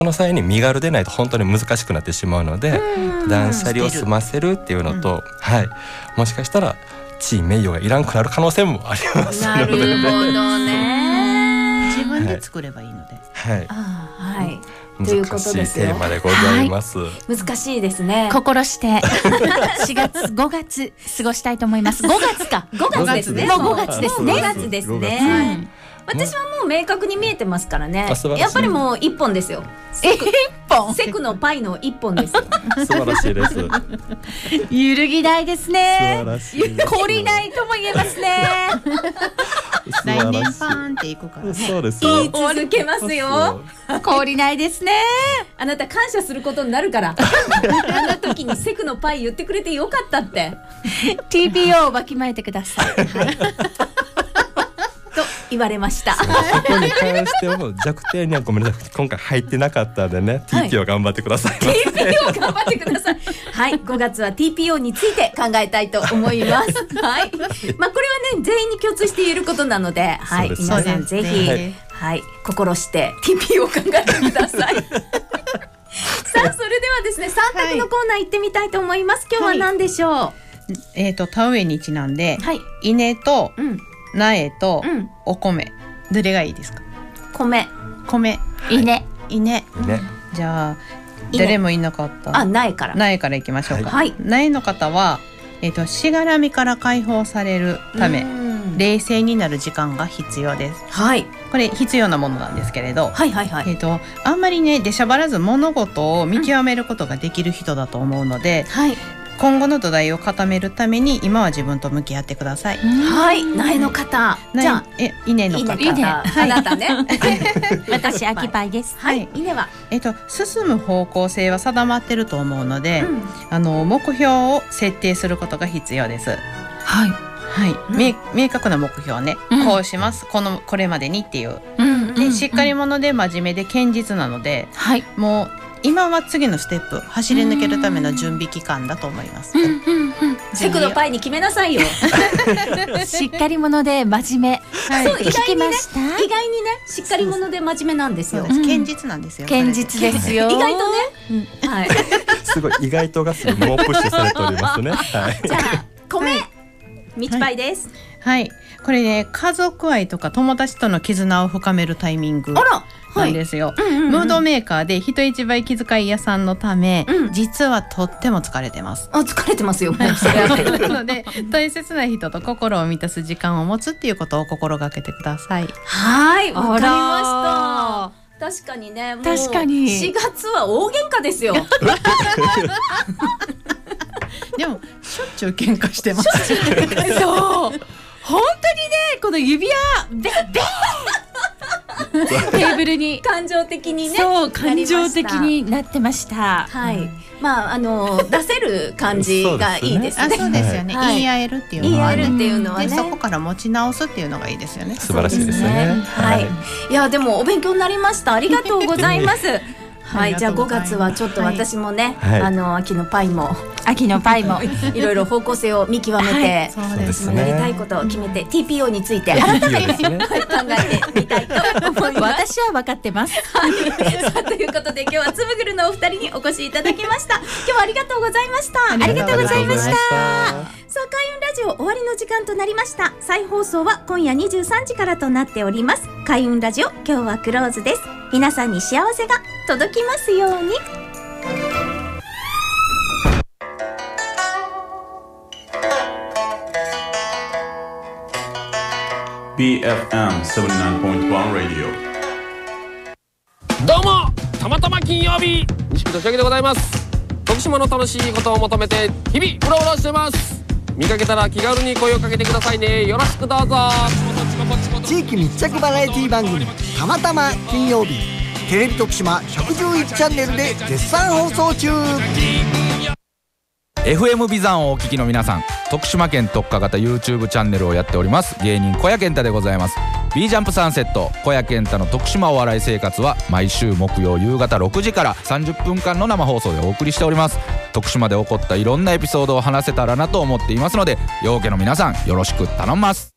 その際に身軽でないと本当に難しくなってしまうので、断捨離を済ませるっていうのと、もしかしたら地位名誉がいらんくなる可能性もありますので、 なるほどね。 自分で作ればいいので、 というこ難しいとですよ。 テーマでございます。 難しいですね。 心して4月5月過ごしたいと思います。5月か。 5月ですね。 もう5月ですね。 5月ですね。私はもう明確に見えてますからね。やっぱりもう一本ですよ。セクのパイの一本ですよ。 素晴らしいです。 揺るぎないですね。 素晴らしいです。 懲りないとも言えますね。 来年パーンっていくからね。 そうです。 言い続けますよ。 懲りないですね。 あなた感謝することになるから。あの時にセクのパイ言ってくれてよかったって。 TPO をわきまえてください。 と言われました。 そこに関しても弱点にはごめんなさい、今回入ってなかったんでね、TPO 頑張ってください。 TPO 頑張ってください。はい、5月は TPO について考えたいと思います。はい。まあこれはね、全員に共通して言えることなので、はい、皆さんぜひ、心して TPO を考えてください。さあ、それではですね、3択のコーナー行ってみたいと思います。今日は何でしょう。 田植えにちなんで、稲と苗とお米、どれがいいですか？ 米、 稲。 じゃあ誰もいなかった。 苗から。 苗からいきましょうか。苗の方はしがらみから解放されるため冷静になる時間が必要です。これ必要なものなんですけれど、あんまりね出しゃばらず物事を見極めることができる人だと思うので、今後の土台を固めるために今は自分と向き合ってください。 苗の方、じゃあ稲の方、 あなたね。 私秋パイです。 稲は進む方向性は定まってると思うので、目標を設定することが必要です。明確な目標ね、こうします、これまでにっていう、でしっかり者で真面目で堅実なので、もう今は次のステップ走り抜けるための準備期間だと思います。 セクのパイに決めなさいよ。 しっかり者で真面目。 そう、意外にね、しっかり者で真面目なんですよ。 堅実なんですよ。 堅実ですよ。 意外とね。 すごい意外とがすごい猛プッシュされておりますね。 じゃあ米、みちパイです。 これね、家族愛とか友達との絆を深めるタイミングなんですよ。ムードメーカーで人一倍気遣い屋さんのため、実はとっても疲れてます。 疲れてますよ。なので大切な人と心を満たす時間を持つっていうことを心がけてください。 わかりました。確かにね、もう確かに 4月は大喧嘩ですよ。 でもしょっちゅう喧嘩してます。 そう本当にね、この指輪ベッテーブルに感情的にね、 そう感情的になってました。 まあ出せる感じがいいですね。 そうですよね。言い合えるっていうのはね、そこから持ち直すっていうのがいいですよね。 素晴らしいですね。 いやでもお勉強になりました。ありがとうございます。じゃあ5月はちょっと私もね、秋のパイもいろいろ方向性を見極めて、やりたいことを決めて TPO について改めて考えてみたいと思います。 私は分かってます。 ということで今日はつぶぐるのお二人にお越しいただきました。今日はありがとうございました。 ありがとうございました。 さあ、開運ラジオ終わりの時間となりました。再放送は今夜23時からとなっております。開運ラジオ、今日はクローズです。皆さんに幸せが届きますように。 BFM79.1 Radio。 どうも、たまたま金曜日、西木俊明でございます。徳島の楽しいことを求めて日々うろうろしてます。見かけたら気軽に声をかけてくださいね。よろしくどうぞ。 地域密着バラエティ番組たまたま金曜日、テレビ徳島111チャンネルで絶賛放送中。 FM ビザンをお聞きの皆さん、徳島県特化型 YouTube チャンネルをやっております芸人小谷健太でございます。 B ジャンプサンセット小谷健太の徳島お笑い生活は毎週木曜夕方6時から30分間の生放送でお送りしております。徳島で起こったいろんなエピソードを話せたらなと思っていますので、陽家の皆さんよろしく頼みます。